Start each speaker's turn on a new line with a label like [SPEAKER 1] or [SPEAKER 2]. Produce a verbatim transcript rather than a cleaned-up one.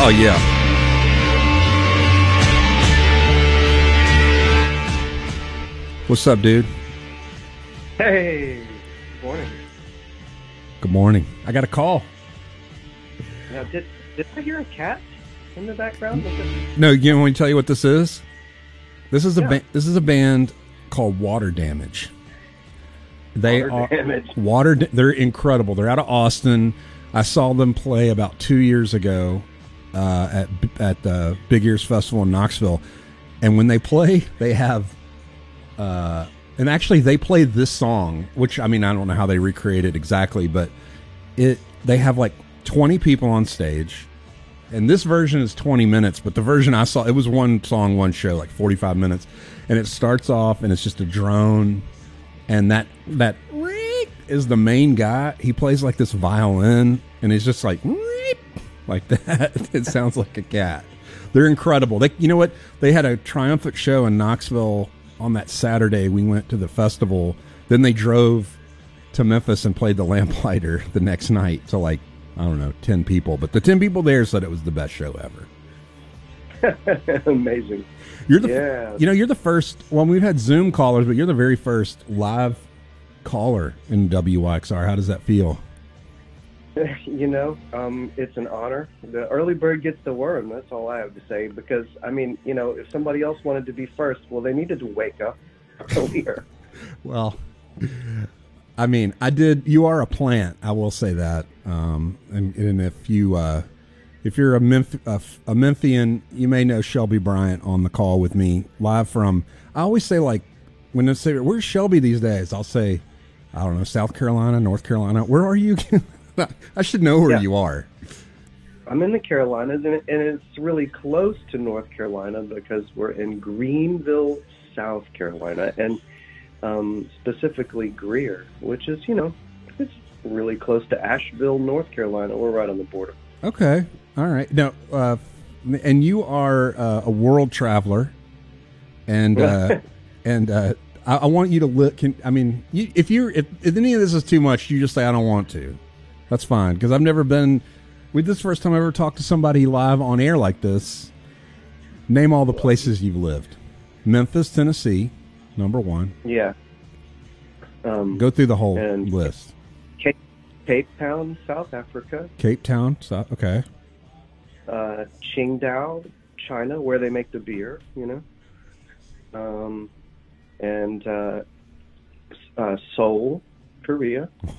[SPEAKER 1] Oh, yeah. What's up, dude?
[SPEAKER 2] Hey, good morning.
[SPEAKER 1] Good morning. I got a call.
[SPEAKER 2] Now, did did I hear a cat in the background? Was it-
[SPEAKER 1] No, you want me to tell you what this is? This is a
[SPEAKER 2] Yeah.
[SPEAKER 1] ba- this is a band called Water Damage. They
[SPEAKER 2] Water
[SPEAKER 1] are
[SPEAKER 2] Damage.
[SPEAKER 1] water. Da- They're incredible. They're out of Austin. I saw them play about two years ago uh, at at the Big Ears Festival in Knoxville, and when they play, they have. Uh, and actually, they played this song, which I mean, I don't know how they recreate it exactly, but it they have like twenty people on stage, and this version is twenty minutes. But the version I saw, it was one song, one show, like forty-five minutes, and it starts off and it's just a drone, and that that is the main guy. He plays like this violin, and he's just like like that. It sounds like a cat. They're incredible. They, you know what? They had a triumphant show in Knoxville. On that Saturday, we went to the festival. Then they drove to Memphis and played the Lamplighter the next night to like, I don't know, ten people. But the ten people there said it was the best show ever.
[SPEAKER 2] Amazing.
[SPEAKER 1] You're the,
[SPEAKER 2] Yeah.
[SPEAKER 1] you know, you're the first. Well, we've had Zoom callers, but you're the very first live caller in W Y X R. How does that feel?
[SPEAKER 2] You know, um, it's an honor. The early bird gets the worm. That's all I have to say. Because I mean, you know, if somebody else wanted to be first, well, they needed to wake up earlier.
[SPEAKER 1] Well, I mean, I did. You are a plant. I will say that. Um, and, and if you, uh, if you're a, Memph- a, a Memphian, you may know Shelby Bryant on the call with me live from. I always say like when they say where's Shelby these days, I'll say, I don't know, South Carolina, North Carolina. Where are you? I should know where
[SPEAKER 2] Yeah.
[SPEAKER 1] you are.
[SPEAKER 2] I'm in the Carolinas, and, it, and it's really close to North Carolina because we're in Greenville, South Carolina, and um, specifically Greer, which is, you know, it's really close to Asheville, North Carolina. We're right on the border.
[SPEAKER 1] Okay, all right. Now, uh, and you are uh, a world traveler, and uh, and uh, I, I want you to look. Can, I mean, you, if you're if, if any of this is too much, you just say I don't want to. That's fine, because I've never been. With this first time I ever talked to somebody live on air like this. Name all the places you've lived. Memphis, Tennessee, number one.
[SPEAKER 2] Yeah. Um,
[SPEAKER 1] Go through the whole
[SPEAKER 2] and
[SPEAKER 1] list.
[SPEAKER 2] Cape, Cape Town, South Africa.
[SPEAKER 1] Cape Town, South, okay.
[SPEAKER 2] Uh, Qingdao, China, where they make the beer, you know. Um, and uh, uh, Seoul, Korea.